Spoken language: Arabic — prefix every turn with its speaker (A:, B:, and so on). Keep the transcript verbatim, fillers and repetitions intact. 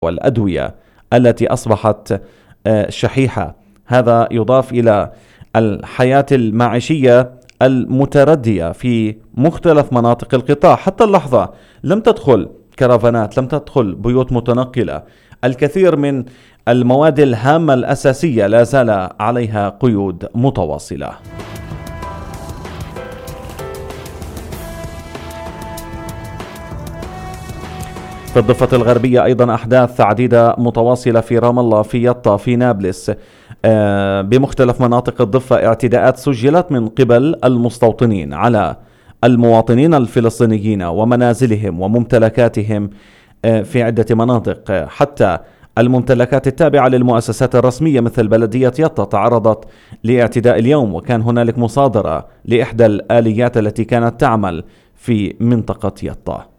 A: والأدوية التي أصبحت شحيحة. هذا يضاف إلى الحياة المعيشية المتردية في مختلف مناطق القطاع. حتى اللحظة لم تدخل كرفانات، لم تدخل بيوت متنقلة. الكثير من المواد الهامة الأساسية لا زال عليها قيود متواصلة. في الضفة الغربية أيضا أحداث عديدة متواصلة في رام الله، في يطا، في نابلس، بمختلف مناطق الضفة. اعتداءات سجلت من قبل المستوطنين على المواطنين الفلسطينيين ومنازلهم وممتلكاتهم في عدة مناطق. حتى الممتلكات التابعة للمؤسسات الرسمية مثل بلدية يطا تعرضت لاعتداء اليوم، وكان هنالك مصادرة لإحدى الآليات التي كانت تعمل في منطقة يطا.